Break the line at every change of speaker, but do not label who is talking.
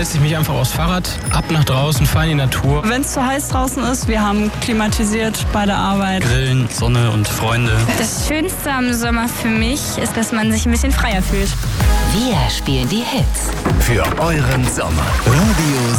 setze ich mich einfach aufs Fahrrad, ab nach draußen, fahre in die Natur.
Wenn es zu heiß draußen ist, wir haben klimatisiert bei der Arbeit.
Grillen, Sonne und Freunde.
Das Schönste am Sommer für mich ist, dass man sich ein bisschen freier fühlt.
Wir spielen die Hits
für euren Sommer. Radio